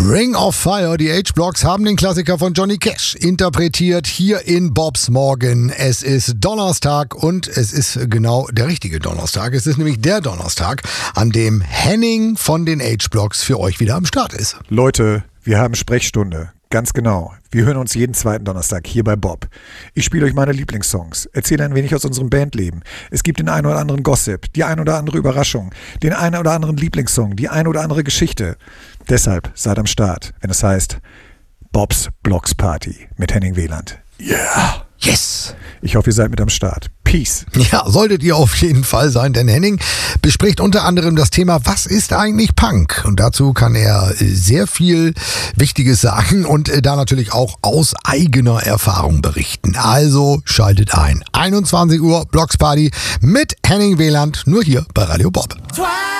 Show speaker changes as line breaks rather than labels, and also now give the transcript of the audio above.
Ring of Fire, die H-Blocks haben den Klassiker von Johnny Cash interpretiert hier in Bobs Morgen. Es ist Donnerstag und es ist genau der richtige Donnerstag. Es ist nämlich der Donnerstag, an dem Henning von den H-Blocks für euch wieder am Start ist.
Leute, wir haben Sprechstunde. Ganz genau. Wir hören uns jeden zweiten Donnerstag hier bei Bob. Ich spiele euch meine Lieblingssongs, erzähle ein wenig aus unserem Bandleben. Es gibt den einen oder anderen Gossip, die ein oder andere Überraschung, den einen oder anderen Lieblingssong, die ein oder andere Geschichte. Deshalb seid am Start, wenn es heißt Bobs Blocks Party mit Henning Wieland.
Yeah! Yes!
Ich hoffe, ihr seid mit am Start. Peace!
Ja, solltet ihr auf jeden Fall sein, denn Henning bespricht unter anderem das Thema, was ist eigentlich Punk? Und dazu kann er sehr viel Wichtiges sagen und da natürlich auch aus eigener Erfahrung berichten. Also schaltet ein. 21 Uhr Blocks Party mit Henning Wieland, nur hier bei Radio Bob.